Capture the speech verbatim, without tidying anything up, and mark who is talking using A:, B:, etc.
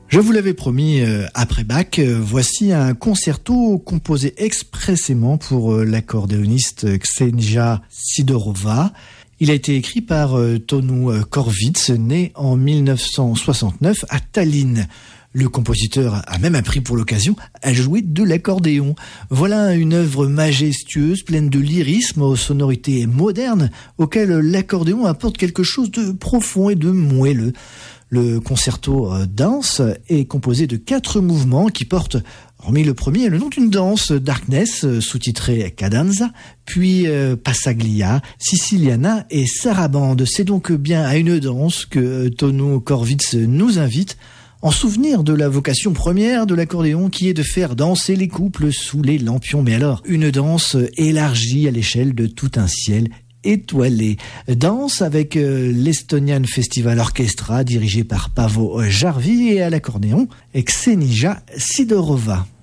A: Je vous l'avais promis, euh, après Bach, euh, voici un concerto composé expressément pour euh, l'accordéoniste Ksenia Sidorova. Il a été écrit par euh, Tonu Korwitz, né en mille neuf cent soixante-neuf à Tallinn. Le compositeur a même appris pour l'occasion à jouer de l'accordéon. Voilà une œuvre majestueuse, pleine de lyrisme, aux sonorités modernes, auquel l'accordéon apporte quelque chose de profond et de moelleux. Le concerto danse est composé de quatre mouvements qui portent, hormis le premier, le nom d'une danse, Darkness, sous-titré Cadenza, puis euh, Passaglia, Siciliana et Sarabande. C'est donc bien à une danse que Tonu Korwitz nous invite, en souvenir de la vocation première de l'accordéon qui est de faire danser les couples sous les lampions. Mais alors, une danse élargie à l'échelle de tout un ciel étoilé. Danse avec euh, l'Estonian Festival Orchestra dirigé par Paavo Järvi et à l'accordéon Ksenia Sidorova.